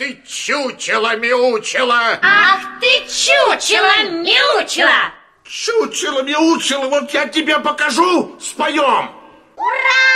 ты чучело-мяучело! Ах ты чучело-мяучело! Чучело-мяучело, вот я тебе покажу, споем!